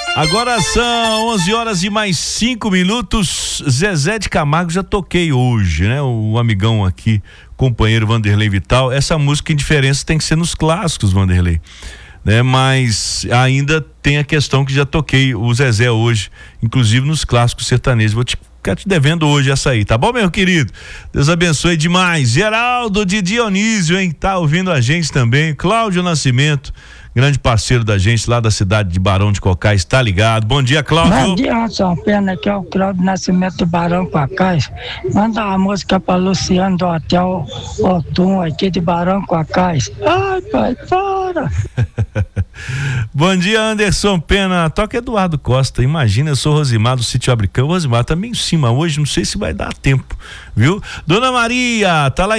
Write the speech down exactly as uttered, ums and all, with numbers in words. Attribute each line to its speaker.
Speaker 1: Agora são onze horas e mais cinco minutos. Zezé de Camargo já toquei hoje, né? O amigão aqui, companheiro Vanderlei Vital. Essa música Indiferença tem que ser nos clássicos, Vanderlei, né? Mas ainda tem a questão que já toquei o Zezé hoje, inclusive nos clássicos sertanejos. Vou te ficar te devendo hoje essa aí, tá bom, meu querido? Deus abençoe demais. Geraldo de Dionísio, hein? Tá ouvindo a gente também. Cláudio Nascimento, grande parceiro da gente lá da cidade de Barão de Cocais, tá ligado? Bom dia, Cláudio.
Speaker 2: Bom dia, São Pena, aqui é o Cláudio Nascimento do Barão Cocais. Manda uma música pra Luciano do Hotel Otum, aqui de Barão Cocais. Ai, pai, para!
Speaker 1: Bom dia, Anderson Pena. Toca Eduardo Costa. Imagina, eu sou Rosimar do Sítio Abricão. Rosimar tá meio em cima hoje, não sei se vai dar tempo, viu? Dona Maria, tá lá